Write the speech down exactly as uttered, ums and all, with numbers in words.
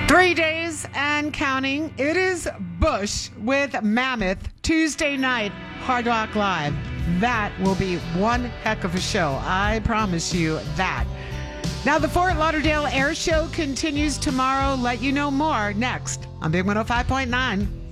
Three days and counting. It is Bush with Mammoth Tuesday night, Hard Rock Live. That will be one heck of a show. I promise you that. Now, the Fort Lauderdale Air Show continues tomorrow. Let you know more next on Big one oh five point nine.